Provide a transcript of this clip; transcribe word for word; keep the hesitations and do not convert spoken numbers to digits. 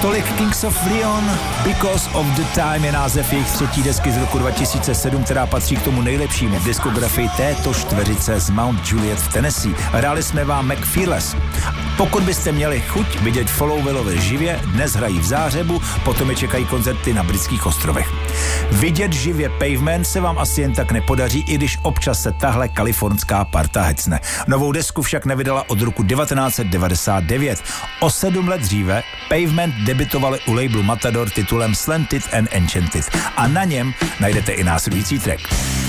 Tolik Kings of Leon, Because of the Time je název jejich třetí desky z roku dva tisíce sedm, která patří k tomu nejlepšímu v diskografii této čtveřice z Mount Juliet v Tennessee. Hráli jsme vám McFearless. Pokud byste měli chuť vidět Followvillovi živě, dnes hrají v Záhřebu, potom je čekají koncerty na Britských ostrovech. Vidět živě Pavement se vám asi jen tak nepodaří, i když občas se tahle kalifornská parta hecne. Novou desku však nevydala od roku devatenáct set devadesát devět. O sedm let dříve Pavement debutovali u labelu Matador titulem Slanted and Enchanted a na něm najdete i následující track.